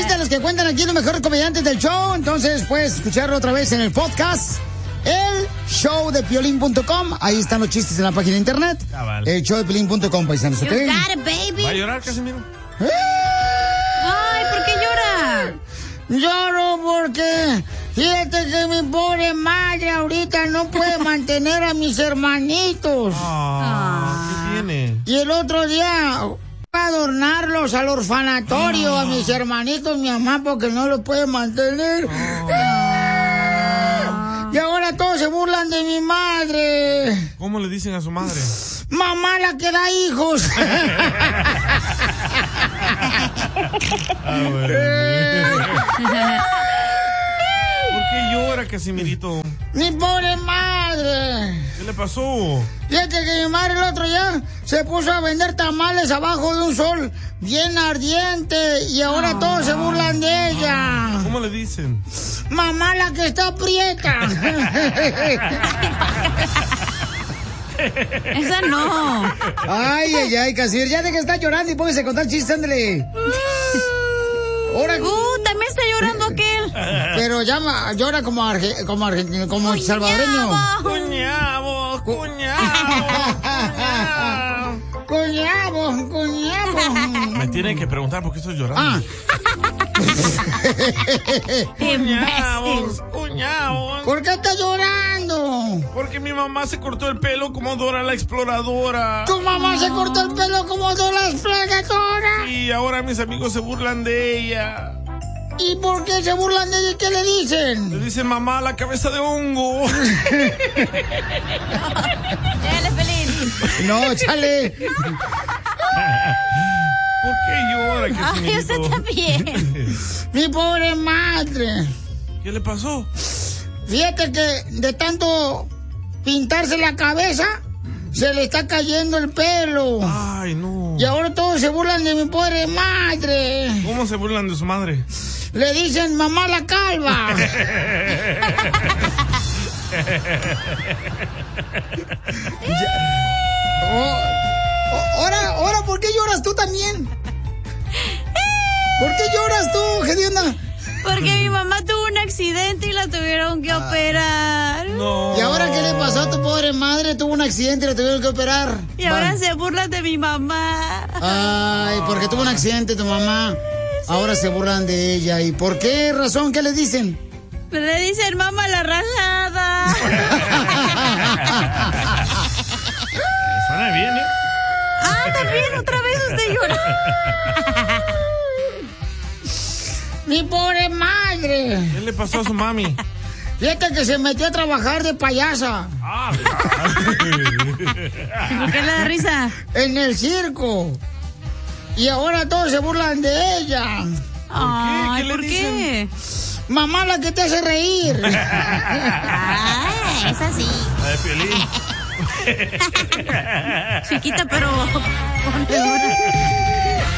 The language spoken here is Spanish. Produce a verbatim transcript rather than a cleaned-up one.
chistes los que cuentan aquí los mejores comediantes del show. Entonces puedes escucharlo otra vez en el podcast. El show de piolín punto com. Ahí están los chistes en la página de internet. Cabal. El show de piolín punto com, paisanos, ¿ok? You got it, baby. ¿Va a llorar, Casimiro? Ay, ¿por qué llora? Lloro porque fíjate que mi pobre madre ahorita no puede mantener a mis hermanitos. Ah, ¿qué tiene? Y el otro día a adornarlos al orfanatorio, Ah. a mis hermanitos, mi mamá, porque no los puede mantener. Ah. Y ahora todos se burlan de mi madre. ¿Cómo le dicen a su madre? Mamá la que da hijos. Ah, bueno. ¿Por qué llora, Casimirito? Mi pobre madre. ¿Qué le pasó? Fíjate que mi madre el otro día se puso a vender tamales abajo de un sol bien ardiente y ahora Ah. todos se burlan de ella. ¿Cómo le dicen? Mamá la que está prieta. Esa no. Ay, ay, ay, Casimiro, ya de que está llorando y póngase a contar chistes, ándale. Ahora, Uh, también está llorando aquel. pero llama, llora como arge, como argentino, como salvadoreño. Cuñado, cuñado, Cuñado, cuñado. Me tienen que preguntar por qué estoy llorando. Ah. Cuñados, cuñados. ¿Por qué está llorando? Porque mi mamá se cortó el pelo como Dora la Exploradora. Tu mamá se cortó el pelo como Dora la Exploradora. Y ahora mis amigos se burlan de ella. ¿Y por qué se burlan de ella y qué le dicen? Le dicen mamá la cabeza de hongo. Dale, feliz. No, chale. ¿Por qué llora, Ay, Casimiro? usted también. Mi pobre madre. ¿Qué le pasó? Fíjate que de tanto pintarse la cabeza, se le está cayendo el pelo. Ay, no. Y ahora todos se burlan de mi pobre madre. ¿Cómo se burlan de su madre? Le dicen mamá la calva. Oh, oh, ahora, ahora, ¿por qué lloras tú también? ¿Por qué lloras tú, Gedionda? Porque mi mamá tuvo un accidente y la tuvieron que operar. No. ¿Y ahora qué le pasó a tu pobre madre? Tuvo un accidente y la tuvieron que operar. Y ahora Va. se burlan de mi mamá. Ay, porque tuvo un accidente tu mamá. Ahora se burlan de ella. ¿Y por qué razón? ¿Qué le dicen? Le dicen mamá la rajada. Suena bien, ¿eh? Ah, también otra vez usted llora. Mi pobre madre. ¿Qué le pasó a su mami? Fíjate que se metió a trabajar de payasa. Ah, ¿Por qué le da risa? En el circo. Y ahora todos se burlan de ella. Ay, ¿Qué le ¿por dicen? qué? Mamá la que te hace reír. Ah, es así. La de Piolín. Chiquita, pero con figura.